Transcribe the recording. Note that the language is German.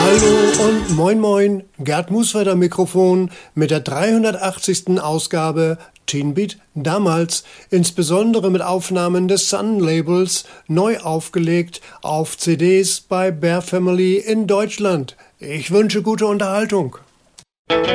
Hallo und moin moin, Gerd Musweider Mikrofon mit der 380. Ausgabe Teen Beat damals, insbesondere mit Aufnahmen des Sun Labels, neu aufgelegt auf CDs bei Bear Family in Deutschland. Ich wünsche gute Unterhaltung.